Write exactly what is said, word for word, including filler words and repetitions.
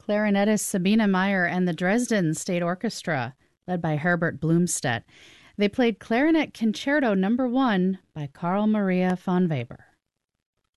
clarinetist Sabina Meyer and the Dresden State Orchestra, led by Herbert Blumstedt. They played Clarinet Concerto Number One by Carl Maria von Weber.